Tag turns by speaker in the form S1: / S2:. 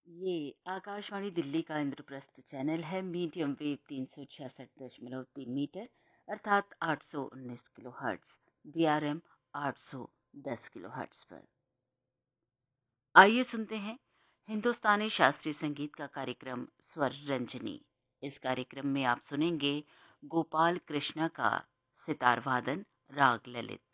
S1: ये आकाशवाणी दिल्ली का इंद्रप्रस्थ चैनल है। मीडियम वेव 366.3 मीटर अर्थात 819 kilo hertz, DRM 810 kilo hertz पर। आइए सुनते हैं हिंदुस्तानी शास्त्रीय संगीत का कार्यक्रम स्वर रंजनी। इस कार्यक्रम में आप सुनेंगे गोपाल कृष्णा का सितार वादन, राग ललित।